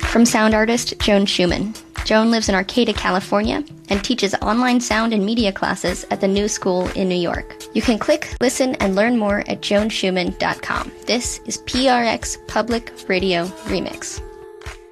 From sound artist Joan Schumann. Joan lives in Arcata, California, and teaches online sound and media classes at the New School in New York. You can click, listen, and learn more at joanschumann.com. This is PRX Public Radio Remix.